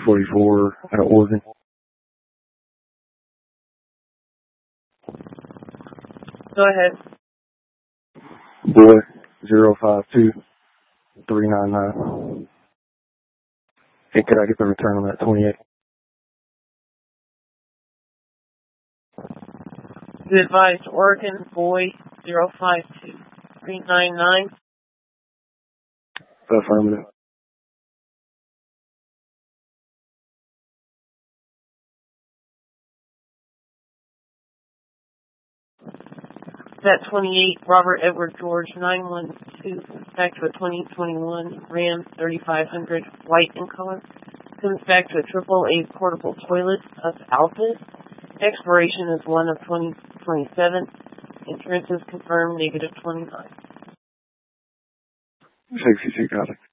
244 out of Oregon. Go ahead. Boy, 052399. Hey, could I get the return on that 28? You advised Oregon Boy 052399. Affirmative. That 28, Robert Edward George 912, back to a 2021 Ram 3500, white in color. Comes back to a AAA portable toilet of Alphas. Expiration is 1 of 2027. Insurance is confirmed -29. 66, got it.